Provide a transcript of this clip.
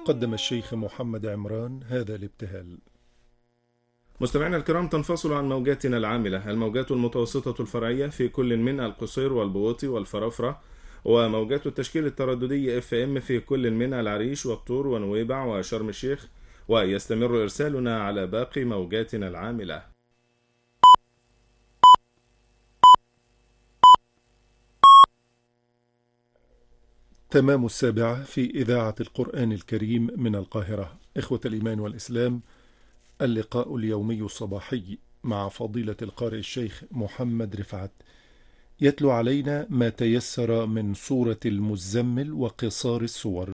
قدم الشيخ محمد عمران هذا الابتهال. مستمعينا الكرام، تنفصل عن موجاتنا العاملة الموجات المتوسطة الفرعية في كل من القصير والبوطي والفرافرة، وموجات التشكيل الترددي FM في كل من العريش والطور ونويبع وشرم الشيخ، ويستمر إرسالنا على باقي موجاتنا العاملة. تمام 7 في إذاعة القرآن الكريم من القاهرة. إخوة الإيمان والإسلام، اللقاء اليومي الصباحي مع فضيلة القارئ الشيخ محمد رفعت يتلو علينا ما تيسر من سورة المزمل وقصار السور.